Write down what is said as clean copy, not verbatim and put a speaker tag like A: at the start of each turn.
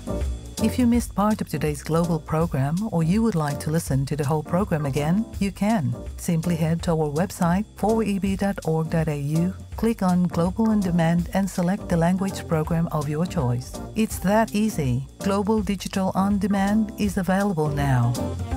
A: If you missed part of today's global program or you would like to listen to the whole program again, you can. Simply head to our website 4eb.org.au, click on Global On Demand and select the language program of your choice. It's that easy. Global Digital On Demand is available now.